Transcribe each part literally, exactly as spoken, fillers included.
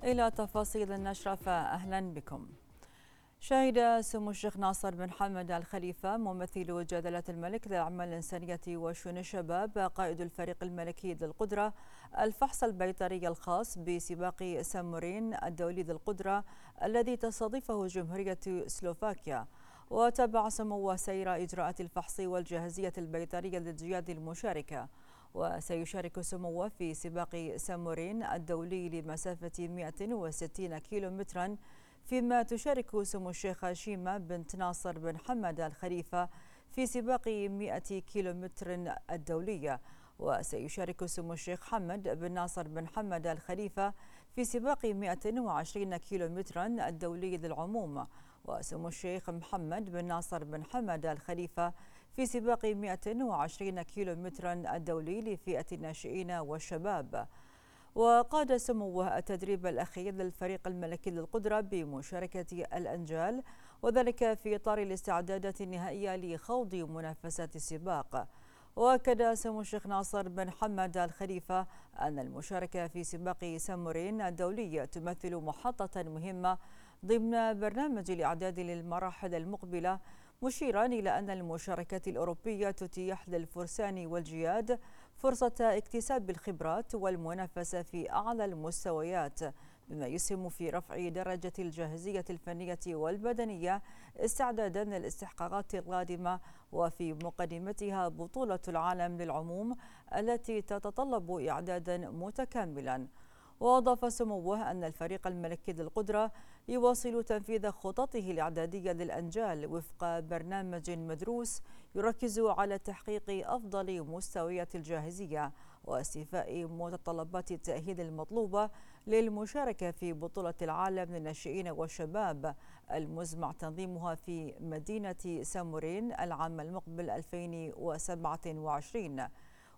إلى تفاصيل النشرة فأهلا بكم. شهد سمو الشيخ ناصر بن حمد الخليفة ممثل جلالة الملك للأعمال الإنسانية وشؤون الشباب قائد الفريق الملكي ذي القدرة الفحص البيطري الخاص بسباق سامورين الدولي ذي القدرة الذي تستضيفه جمهورية سلوفاكيا. وتابع سموه سير إجراءات الفحص والجاهزية البيطرية للجياد المشاركة. وسيشارك سموه في سباق سامورين الدولي لمسافة مئة وستين كيلومترا، فيما تشارك سمو الشيخ شيمة بنت ناصر بن حمد الخليفة في سباق مئة كيلومتر الدولية. وسيشارك سمو الشيخ حمد بن ناصر بن حمد الخليفة في سباق مئة وعشرين كيلومترا الدولي للعموم. وسمو الشيخ محمد بن ناصر بن حمد الخليفة في سباق مئة وعشرين كيلومترا الدولي لفئة الناشئين والشباب. وقاد سموه التدريب الأخير للفريق الملكي للقدرة بمشاركة الأنجال، وذلك في إطار الاستعدادات النهائية لخوض منافسات السباق. وأكد سمو الشيخ ناصر بن حمد الخليفة أن المشاركة في سباق سامورين الدولي تمثل محطة مهمة ضمن برنامج الإعداد للمراحل المقبلة، مشيرا إلى أن المشاركات الأوروبية تتيح للفرسان والجياد فرصة اكتساب الخبرات والمنافسة في أعلى المستويات، بما يسهم في رفع درجة الجاهزية الفنية والبدنية استعدادا للاستحقاقات القادمة، وفي مقدمتها بطولة العالم للعموم التي تتطلب إعدادا متكاملا. وأضاف سموه أن الفريق الملكي للقدرة يواصل تنفيذ خططه الإعدادية للأنجال وفق برنامج مدروس يركز على تحقيق أفضل مستويات الجاهزية واستيفاء متطلبات التأهيل المطلوبة للمشاركة في بطولة العالم للناشئين والشباب المزمع تنظيمها في مدينة سامورين العام المقبل ألفين وسبعة وعشرين.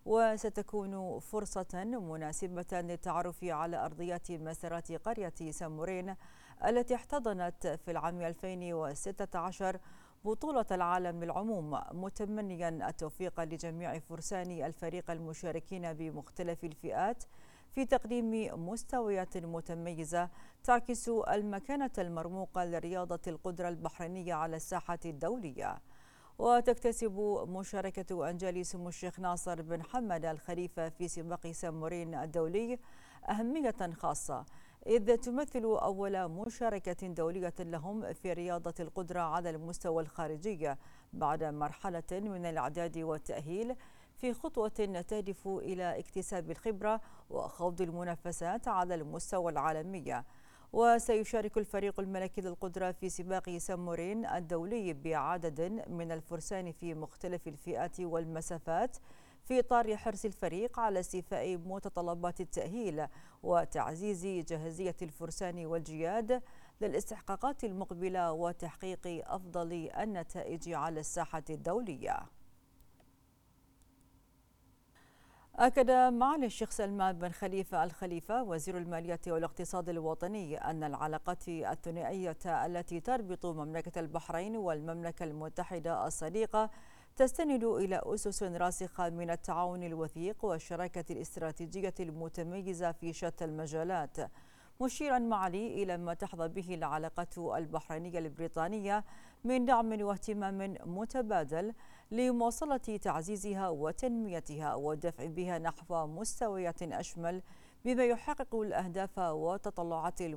وستكون فرصة مناسبة للتعرف على أرضيات مسارات قرية سامورين التي احتضنت في العام ألفين وستة عشر بطولة العالم للعموم، متمنيا التوفيق لجميع فرسان الفريق المشاركين بمختلف الفئات في تقديم مستويات متميزة تعكس المكانة المرموقة لرياضة القدرة البحرينية على الساحة الدولية. وتكتسب مشاركة أنجال سمو الشيخ ناصر بن حمد الخليفة في سباق سامورين الدولي أهمية خاصة، إذ تمثل أول مشاركة دولية لهم في رياضة القدرة على المستوى الخارجي بعد مرحلة من الإعداد والتأهيل، في خطوة تهدف إلى اكتساب الخبرة وخوض المنافسات على المستوى العالمي. وسيشارك الفريق الملكي للقدرة في سباق سامورين الدولي بعدد من الفرسان في مختلف الفئات والمسافات، في إطار حرص الفريق على استيفاء متطلبات التأهيل وتعزيز جاهزية الفرسان والجياد للاستحقاقات المقبلة وتحقيق أفضل النتائج على الساحة الدولية. أكد معالي الشيخ سلمان بن خليفة الخليفة وزير المالية والاقتصاد الوطني أن العلاقات الثنائية التي تربط مملكة البحرين والمملكة المتحدة الصديقة تستند إلى أسس راسخة من التعاون الوثيق والشراكة الاستراتيجية المتميزة في شتى المجالات، مشيرا معالي إلى ما تحظى به العلاقات البحرينية البريطانية من دعم واهتمام متبادل لمواصلة تعزيزها وتنميتها والدفع بها نحو مستويات أشمل، بما يحقق الأهداف وتطلعات